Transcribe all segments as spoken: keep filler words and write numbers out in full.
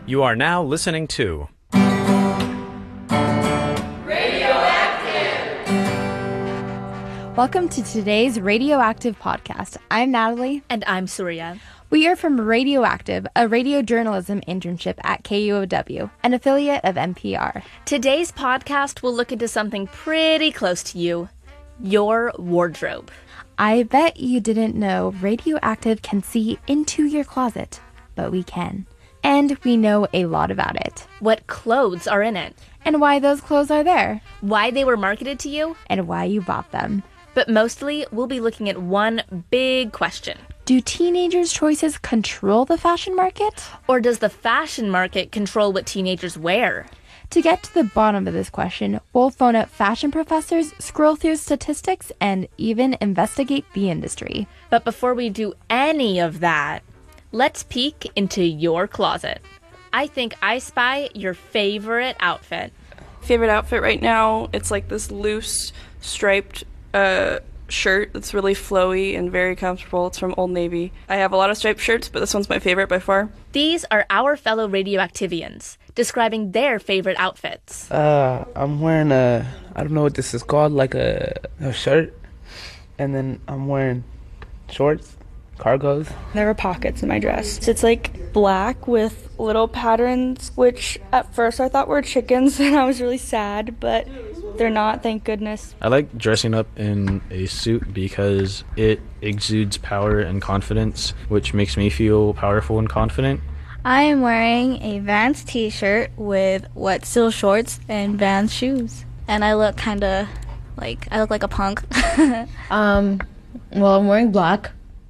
You are now listening to Radioactive! Welcome to today's Radioactive podcast. I'm Natalie. And I'm Surya. We are from Radioactive, a radio journalism internship at K U O W, an affiliate of N P R. Today's podcast will look into something pretty close to you, your wardrobe. I bet you didn't know Radioactive can see into your closet, but we can. And we know a lot about it. What clothes are in it. And why those clothes are there. Why they were marketed to you. And why you bought them. But mostly, we'll be looking at one big question. Do teenagers' choices control the fashion market? Or does the fashion market control what teenagers wear? To get to the bottom of this question, we'll phone up fashion professors, scroll through statistics, and even investigate the industry. But before we do any of that, let's peek into your closet. I think I spy your favorite outfit. Favorite outfit right now, it's like this loose, striped uh, shirt that's really flowy and very comfortable. It's from Old Navy. I have a lot of striped shirts, but this one's my favorite by far. These are our fellow Radioactivians, describing their favorite outfits. Uh, I'm wearing a, I don't know what this is called, like a, a shirt, and then I'm wearing shorts, cargos. There are pockets in my dress. It's like black with little patterns, which at first I thought were chickens, and I was really sad, but they're not, thank goodness. I like dressing up in a suit because it exudes power and confidence, which makes me feel powerful and confident. I am wearing a Vans t-shirt with wet seal shorts and Vans shoes. And I look kind of like, I look like a punk. um, well, I'm wearing black.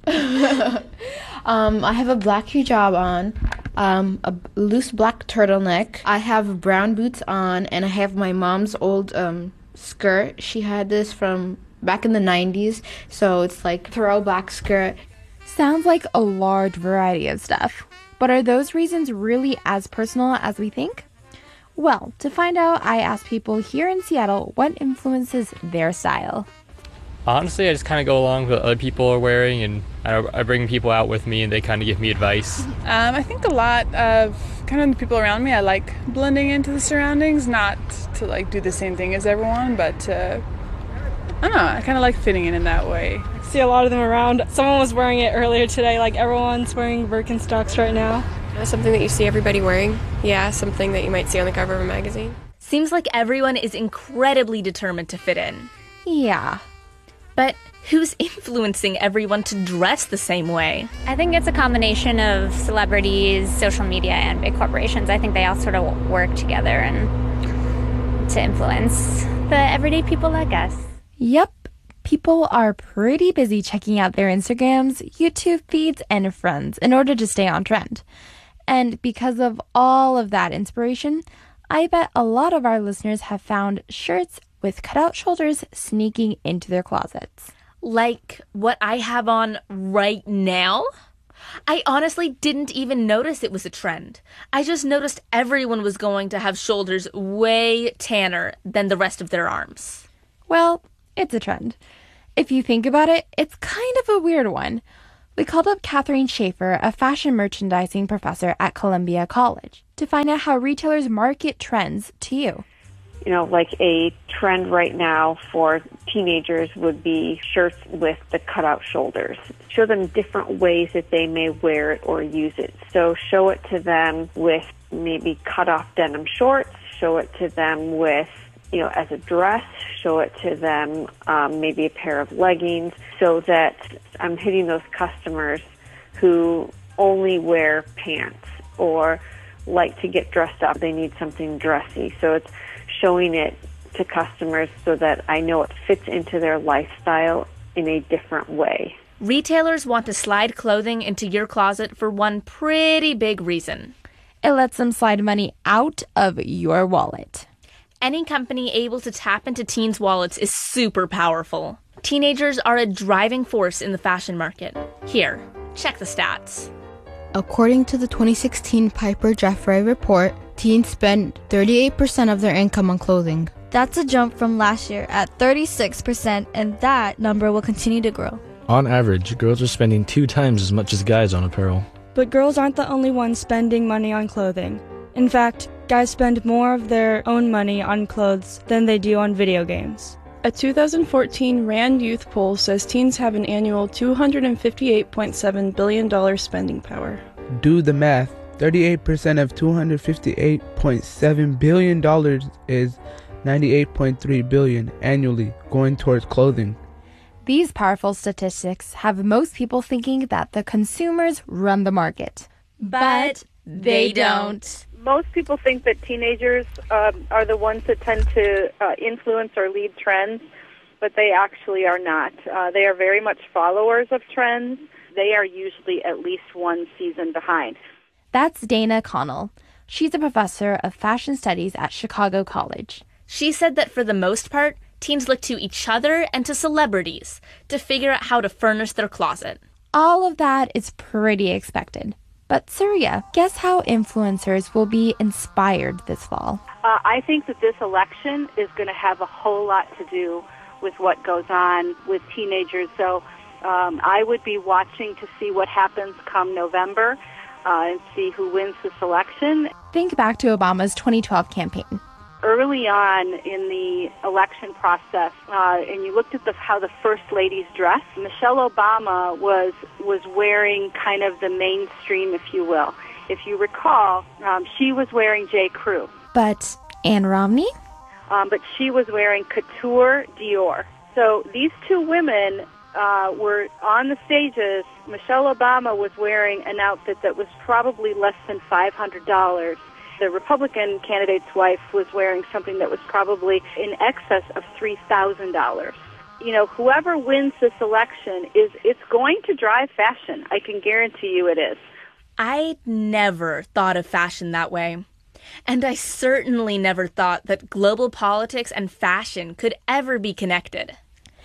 um, I have a black hijab on, um, a loose black turtleneck. I have brown boots on, and I have my mom's old um, skirt. She had this from back in the nineties, so it's like throwback skirt. Sounds like a large variety of stuff. But are those reasons really as personal as we think? Well, to find out, I asked people here in Seattle what influences their style. Honestly, I just kind of go along with what other people are wearing, and I, I bring people out with me, and they kind of give me advice. Um, I think a lot of kind of the people around me, I like blending into the surroundings, not to like do the same thing as everyone, but to, I don't know, I kind of like fitting in in that way. See a lot of them around. Someone was wearing it earlier today, like everyone's wearing Birkenstocks right now. Something that you see everybody wearing. Yeah, something that you might see on the cover of a magazine. Seems like everyone is incredibly determined to fit in. Yeah. But who's influencing everyone to dress the same way? I think it's a combination of celebrities, social media, and big corporations. I think they all sort of work together and to influence the everyday people like us. Yep. People are pretty busy checking out their Instagrams, YouTube feeds, and friends in order to stay on trend. And because of all of that inspiration, I bet a lot of our listeners have found shirts with cutout shoulders sneaking into their closets. Like what I have on right now? I honestly didn't even notice it was a trend. I just noticed everyone was going to have shoulders way tanner than the rest of their arms. Well, it's a trend. If you think about it, it's kind of a weird one. We called up Catherine Schaefer, a fashion merchandising professor at Columbia College, to find out how retailers market trends to you. You know, like a trend right now for teenagers would be shirts with the cutout shoulders. Show them different ways that they may wear it or use it. So show it to them with maybe cut-off denim shorts, show it to them with, you know, as a dress, show it to them um, maybe a pair of leggings, so that I'm hitting those customers who only wear pants or like to get dressed up. They need something dressy. So it's showing it to customers so that I know it fits into their lifestyle in a different way. Retailers want to slide clothing into your closet for one pretty big reason. It lets them slide money out of your wallet. Any company able to tap into teens' wallets is super powerful. Teenagers are a driving force in the fashion market. Here, check the stats. According to the twenty sixteen Piper Jaffray report, teens spend thirty-eight percent of their income on clothing. That's a jump from last year at thirty-six percent, and that number will continue to grow. On average, girls are spending two times as much as guys on apparel. But girls aren't the only ones spending money on clothing. In fact, guys spend more of their own money on clothes than they do on video games. A two thousand fourteen RAND Youth poll says teens have an annual two hundred fifty-eight point seven billion dollars spending power. Do the math. thirty-eight percent of two hundred fifty-eight point seven billion dollars is ninety-eight point three billion dollars annually going towards clothing. These powerful statistics have most people thinking that the consumers run the market. But they don't. Most people think that teenagers um, are the ones that tend to uh, influence or lead trends, but they actually are not. Uh, they are very much followers of trends. They are usually at least one season behind. That's Dana Connell. She's a professor of fashion studies at Chicago College. She said that for the most part, teens look to each other and to celebrities to figure out how to furnish their closet. All of that is pretty expected. But Surya, guess how influencers will be inspired this fall? Uh, I think that this election is going to have a whole lot to do with what goes on with teenagers. So um, I would be watching to see what happens come November uh, and see who wins this election. Think back to Obama's twenty twelve campaign. Early on in the election process, uh, and you looked at the, how the first ladies dressed, Michelle Obama was was wearing kind of the mainstream, if you will. If you recall, um, she was wearing J. Crew. But Anne Romney? Um, but she was wearing Couture Dior. So these two women uh, were on the stages. Michelle Obama was wearing an outfit that was probably less than five hundred dollars. The Republican candidate's wife was wearing something that was probably in excess of three thousand dollars. You know, whoever wins this election, is it's going to drive fashion. I can guarantee you it is. I never thought of fashion that way. And I certainly never thought that global politics and fashion could ever be connected.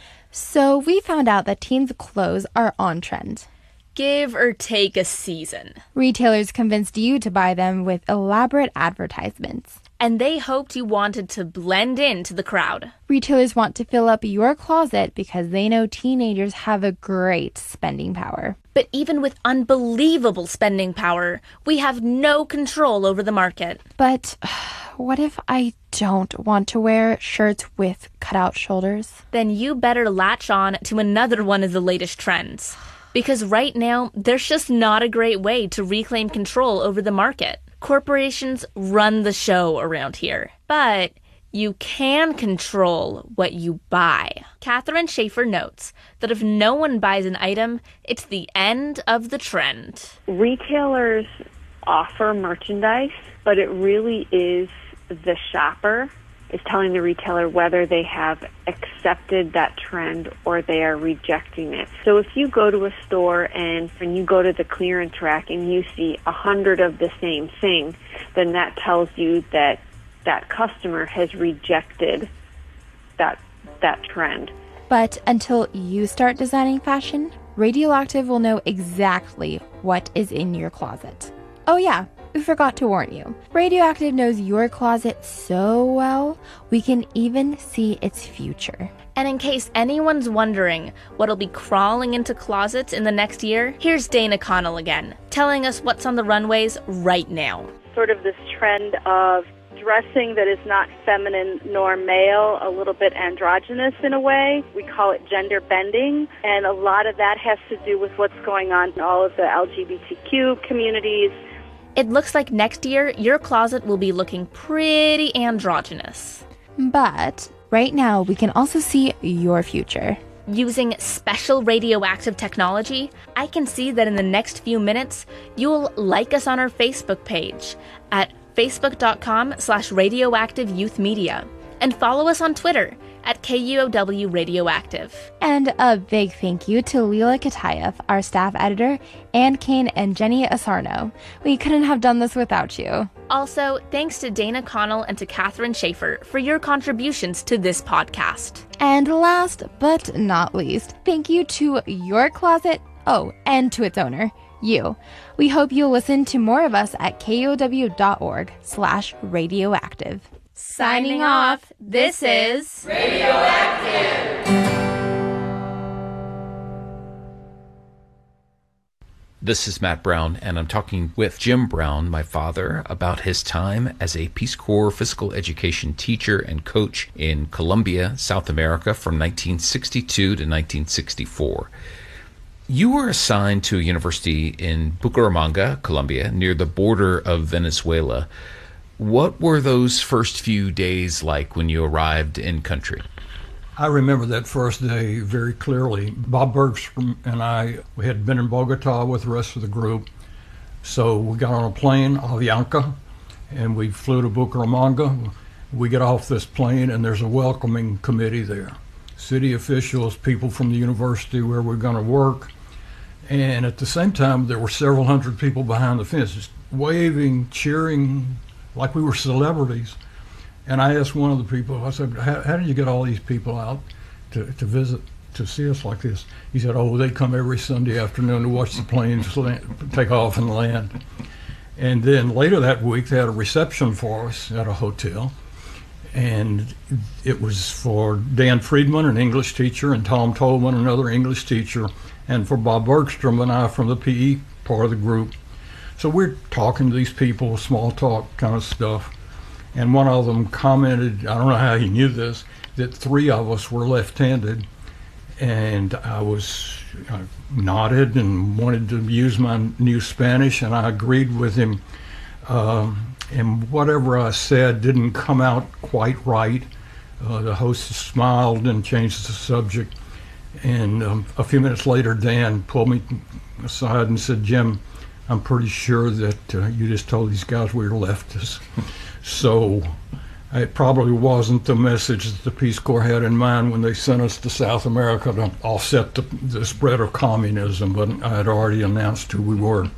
So we found out that teens' clothes are on trend. Give or take a season. Retailers convinced you to buy them with elaborate advertisements. And they hoped you wanted to blend into the crowd. Retailers want to fill up your closet because they know teenagers have a great spending power. But even with unbelievable spending power, we have no control over the market. But what if I don't want to wear shirts with cutout shoulders? Then you better latch on to another one of the latest trends. Because right now, there's just not a great way to reclaim control over the market. Corporations run the show around here. But you can control what you buy. Catherine Schaefer notes that if no one buys an item, it's the end of the trend. Retailers offer merchandise, but it really is the shopper is telling the retailer whether they have accepted that trend or they are rejecting it. So if you go to a store and, and you go to the clearance rack and you see a hundred of the same thing, then that tells you that that customer has rejected that that trend. But until you start designing fashion, Radioactive will know exactly what is in your closet. Oh yeah, we forgot to warn you. Radioactive knows your closet so well, we can even see its future. And in case anyone's wondering what'll be crawling into closets in the next year, here's Dana Connell again, telling us what's on the runways right now. Sort of this trend of dressing that is not feminine nor male, a little bit androgynous in a way. We call it gender bending, and a lot of that has to do with what's going on in all of the L G B T Q communities. It looks like next year, your closet will be looking pretty androgynous. But right now, we can also see your future. Using special radioactive technology, I can see that in the next few minutes, you'll like us on our Facebook page at facebook.com slash radioactive youth media and follow us on Twitter at K U O W Radioactive. And a big thank you to Leela Katayev, our staff editor, Ann Kane and Jenny Asarno. We couldn't have done this without you. Also, thanks to Dana Connell and to Catherine Schaefer for your contributions to this podcast. And last but not least, thank you to your closet, oh, and to its owner, you. We hope you'll listen to more of us at kow.org slash radioactive. Signing off, this is Radioactive. This is Matt Brown, and I'm talking with Jim Brown, my father, about his time as a Peace Corps physical education teacher and coach in Colombia, South America, from nineteen sixty-two to nineteen sixty-four. You were assigned to a university in Bucaramanga, Colombia, near the border of Venezuela. What were those first few days like when you arrived in country? I remember that first day very clearly. Bob Bergstrom and I we had been in Bogota with the rest of the group. So we got on a plane, Avianca, and we flew to Bucaramanga. We get off this plane and there's a welcoming committee there. City officials, people from the university where we're going to work. And at the same time, there were several hundred people behind the fence, just waving, cheering, like we were celebrities. And I asked one of the people, I said, how, how did you get all these people out to, to visit, to see us like this? He said, oh, they come every Sunday afternoon to watch the planes land, take off and land. And then later that week, they had a reception for us at a hotel. And it was for Dan Friedman, an English teacher, and Tom Tolman, another English teacher, and for Bob Bergstrom and I from the P E part of the group. So we're talking to these people, small talk kind of stuff. And one of them commented, I don't know how he knew this, that three of us were left-handed. And I was I nodded and wanted to use my new Spanish, and I agreed with him. Um, and whatever I said didn't come out quite right. Uh, the host smiled and changed the subject. And um, a few minutes later, Dan pulled me aside and said, Jim, I'm pretty sure that uh, you just told these guys we were leftists. So it probably wasn't the message that the Peace Corps had in mind when they sent us to South America to offset the, the spread of communism, but I had already announced who we were.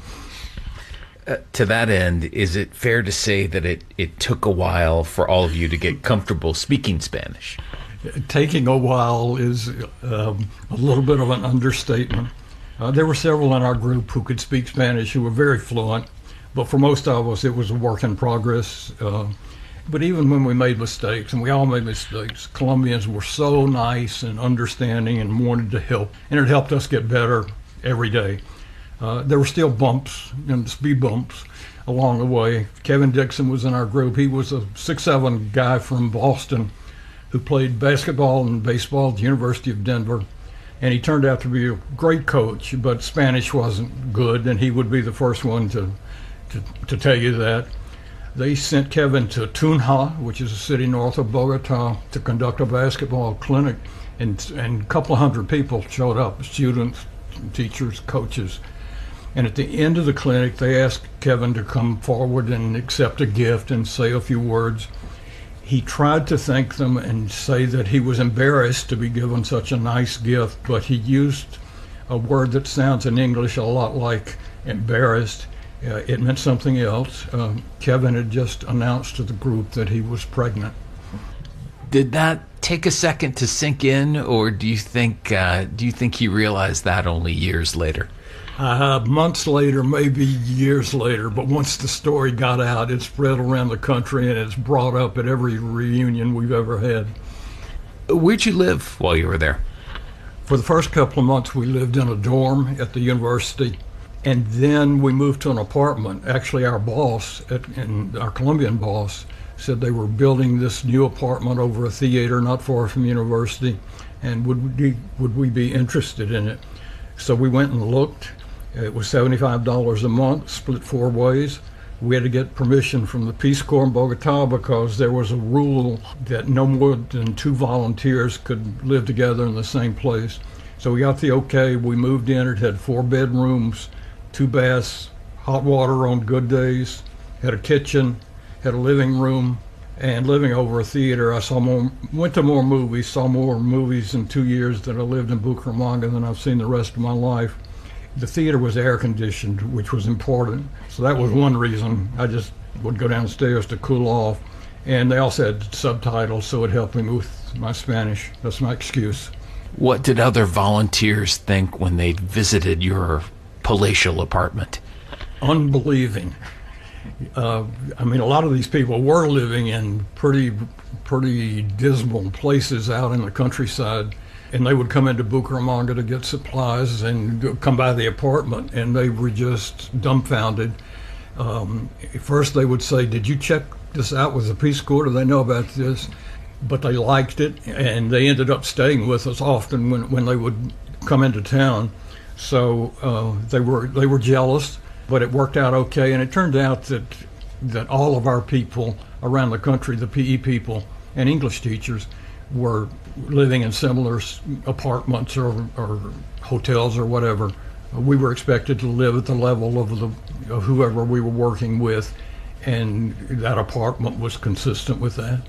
Uh, to that end, is it fair to say that it, it took a while for all of you to get comfortable speaking Spanish? Taking a while is um, a little bit of an understatement. Uh, there were several in our group who could speak Spanish who were very fluent, but for most of us it was a work in progress. Uh, but even when we made mistakes, and we all made mistakes, Colombians were so nice and understanding and wanted to help, and it helped us get better every day. Uh, there were still bumps and speed bumps along the way. Kevin Dixon was in our group. He was a six seven guy from Boston who played basketball and baseball at the University of Denver. And he turned out to be a great coach, but Spanish wasn't good, and he would be the first one to, to, to tell you that. They sent Kevin to Tunja, which is a city north of Bogota, to conduct a basketball clinic, and, and a couple of hundred people showed up, students, teachers, coaches. And at the end of the clinic, they asked Kevin to come forward and accept a gift and say a few words. He tried to thank them and say that he was embarrassed to be given such a nice gift, but he used a word that sounds in English a lot like embarrassed. Uh, it meant something else. Uh, Kevin had just announced to the group that he was pregnant. Did that take a second to sink in, or do you think uh, do you think he realized that only years later? Uh, months later, maybe years later, but once the story got out, it spread around the country and it's brought up at every reunion we've ever had. Where'd you live while you were there? For the first couple of months, we lived in a dorm at the university, and then we moved to an apartment. Actually, our boss, at, and our Colombian boss, said they were building this new apartment over a theater not far from the university, and would we, would we be interested in it? So we went and looked. It was seventy-five dollars a month, split four ways. We had to get permission from the Peace Corps in Bogota because there was a rule that no more than two volunteers could live together in the same place. So we got the okay. We moved in. It had four bedrooms, two baths, hot water on good days, had a kitchen, had a living room, and living over a theater. I saw more, went to more movies, saw more movies in two years that I lived in Bucaramanga than I've seen the rest of my life. The theater was air conditioned, which was important. So that was one reason I just would go downstairs to cool off. And they also had subtitles, so it helped me with my Spanish. That's my excuse. What did other volunteers think when they visited your palatial apartment? Unbelieving. Uh, I mean, a lot of these people were living in pretty, pretty dismal places out in the countryside. and they would come into Bucaramanga to get supplies and come by the apartment, and they were just dumbfounded. Um, first they would say, did you check this out with the Peace Corps? Do they know about this? But they liked it, and they ended up staying with us often when, when they would come into town. So uh, they were they were jealous, but it worked out okay. And it turned out that that all of our people around the country, the P E people and English teachers, were living in similar apartments or, or hotels or whatever. We were expected to live at the level of the of whoever we were working with, and that apartment was consistent with that.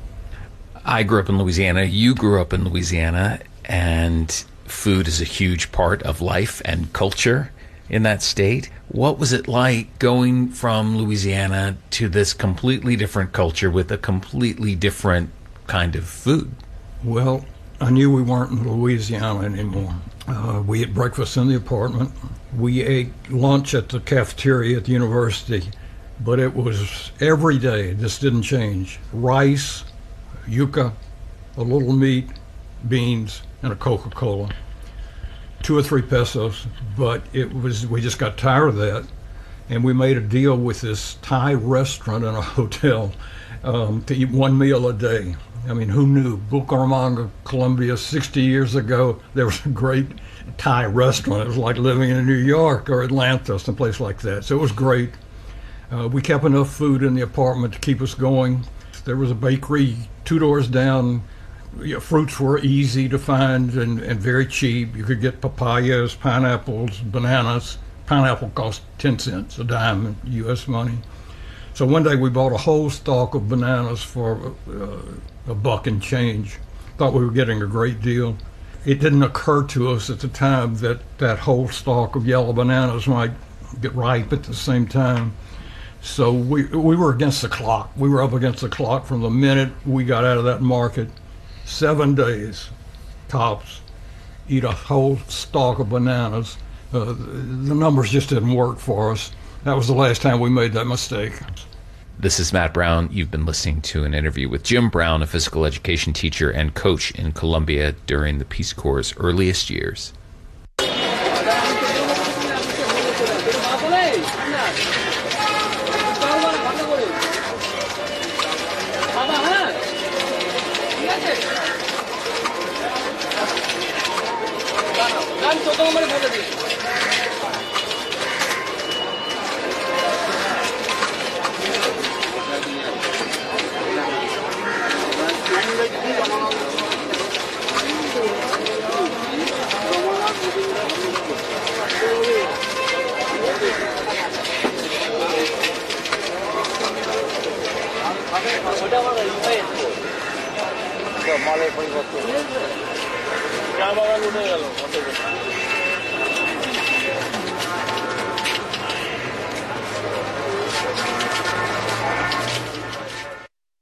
I grew up in Louisiana. You grew up in Louisiana, and food is a huge part of life and culture in that state. What was it like going from Louisiana to this completely different culture with a completely different kind of food? Well, I knew we weren't in Louisiana anymore. Uh, we ate breakfast in the apartment. We ate lunch at the cafeteria at the university, but it was every day. This didn't change. Rice, yuca, a little meat, beans, and a Coca-Cola. Two or three pesos, but it was, we just got tired of that, and we made a deal with this Thai restaurant in a hotel um, to eat one meal a day. I mean, who knew? Bucaramanga, Colombia, sixty years ago, there was a great Thai restaurant. It was like living in New York or Atlanta, someplace like that. So it was great. Uh, we kept enough food in the apartment to keep us going. There was a bakery two doors down. You know, fruits were easy to find and, and very cheap. You could get papayas, pineapples, bananas. Pineapple cost ten cents a dime in U S money. So one day we bought a whole stalk of bananas for uh, a buck and change. Thought we were getting a great deal. It didn't occur to us at the time that that whole stalk of yellow bananas might get ripe at the same time. So we we were against the clock. We were up against the clock from the minute we got out of that market. Seven days, tops, eat a whole stalk of bananas. Uh, the numbers just didn't work for us. That was the last time we made that mistake. This is Matt Brown. You've been listening to an interview with Jim Brown, a physical education teacher and coach in Colombia during the Peace Corps' earliest years. চা বাগান উঠে গেল